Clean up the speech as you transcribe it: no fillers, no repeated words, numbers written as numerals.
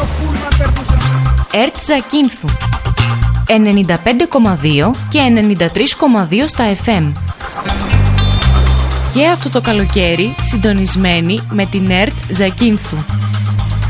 ΕΡΤ Ζακίνθου 95,2 και 93,2 στα FM. Και αυτό το καλοκαίρι συντονισμένοι με την ΕΡΤ Ζακίνθου.